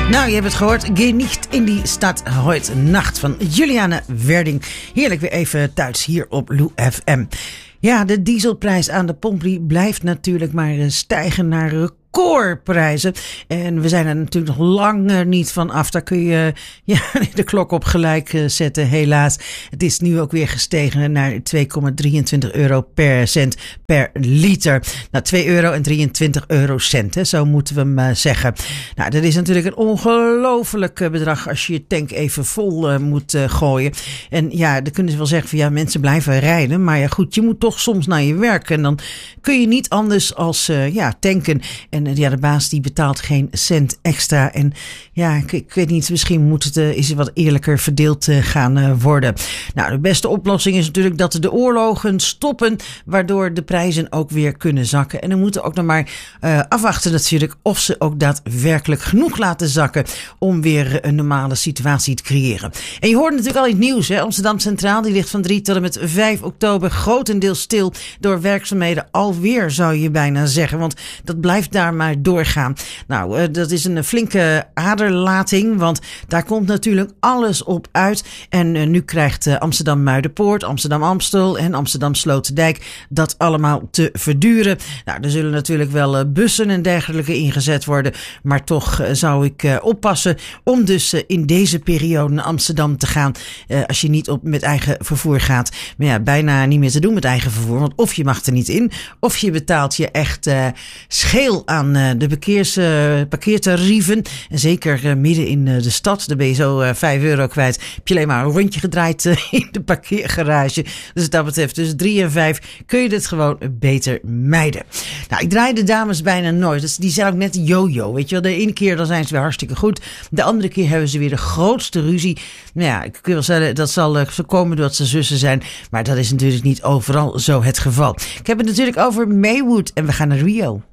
Nou, je hebt het gehoord. Geh nicht in die stad heute Nacht van Juliane Werding. Heerlijk weer even thuis hier op Lou FM. Ja, de dieselprijs aan de pomp blijft natuurlijk maar stijgen naar recordprijzen. En we zijn er natuurlijk nog lang niet van af. Daar kun je de klok op gelijk zetten, helaas. Het is nu ook weer gestegen naar 2,23 euro per cent per liter. Nou, 2,23 eurocent, hè, zo moeten we hem zeggen. Nou, dat is natuurlijk een ongelooflijk bedrag als je je tank even vol moet gooien. En ja, dan kunnen ze wel zeggen van ja, mensen blijven rijden. Maar ja, goed, je moet toch soms naar je werk. En dan kun je niet anders als tanken. En de baas die betaalt geen cent extra. En ja, ik weet niet, misschien is het wat eerlijker verdeeld gaan worden. Nou, de beste oplossing is natuurlijk dat de oorlogen stoppen, waardoor de prijzen ook weer kunnen zakken. En dan moeten we ook nog maar afwachten natuurlijk of ze ook daadwerkelijk genoeg laten zakken om weer een normale situatie te creëren. En je hoort natuurlijk al in het nieuws, hè? Amsterdam Centraal die ligt van 3 tot en met 5 oktober grotendeels stil door werkzaamheden alweer, zou je bijna zeggen. Want dat blijft daar maar doorgaan. Nou, dat is een flinke aderlating, want daar komt natuurlijk alles op uit. En nu krijgt Amsterdam Muiderpoort, Amsterdam Amstel en Amsterdam Sloterdijk dat allemaal te verduren. Nou, er zullen natuurlijk wel bussen en dergelijke ingezet worden, maar toch zou ik oppassen om dus in deze periode naar Amsterdam te gaan als je niet met eigen vervoer gaat. Maar ja, bijna niet meer te doen met eigen vervoer, want of je mag er niet in, of je betaalt je echt scheel aan de parkeertarieven. En zeker midden in de stad, dan ben je zo 5 euro kwijt. Heb je alleen maar een rondje gedraaid in de parkeergarage. Dus wat dat betreft, tussen 3 en 5 kun je dit gewoon beter mijden. Nou, ik draai de dames bijna nooit. Dus die zijn ook net yo-yo. Weet je wel, de ene keer dan zijn ze weer hartstikke goed. De andere keer hebben ze weer de grootste ruzie. Nou ja, ik kun wel zeggen, dat zal zo komen doordat ze zussen zijn. Maar dat is natuurlijk niet overal zo het geval. Ik heb het natuurlijk over Maywood en we gaan naar Rio.